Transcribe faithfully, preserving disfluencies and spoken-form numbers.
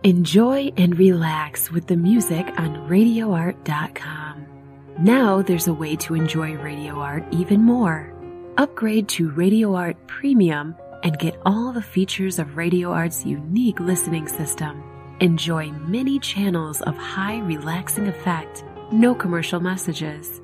Enjoy and relax with the music on radio art dot com. Now there's a way to enjoy Radio Art even more. Upgrade to Radio Art Premium and get all the features of Radio Art's unique listening system. Enjoy many channels of high relaxing effect, no commercial messages,